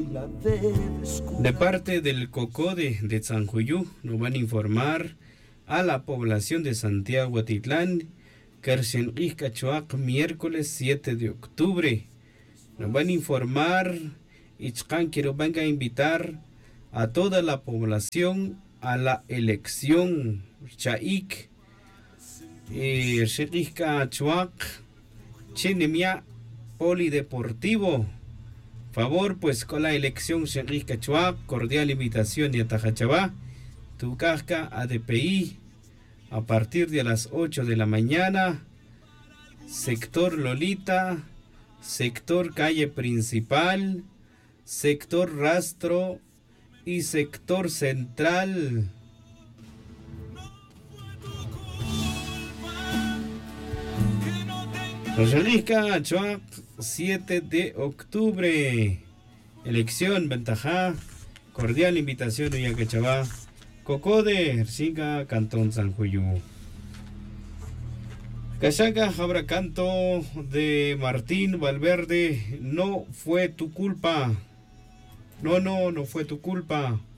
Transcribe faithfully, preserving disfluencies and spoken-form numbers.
De parte del COCODE de Tzanjuyú, nos van a informar a la población de Santiago Atitlán, Kersen Ixcachuac, miércoles siete de octubre. Nos van a informar, Ichkan quiero venga a invitar a toda la población a la elección Chaik, Ixcachuac, Chenemia Polideportivo. Favor, pues con la elección Ixcachuac, cordial invitación de Atajachabá, Tucasca, A D P I, a partir de las ocho de la mañana, sector Lolita, sector calle principal, sector Rastro y sector central. Ixcachuac, siete de octubre, elección Ventajá, cordial invitación de Yacachabá, COCODE, Ercinga, Cantón Tzanjuyú. Cachaca, habrá canto de Martín Valverde, no fue tu culpa. No, no, no fue tu culpa.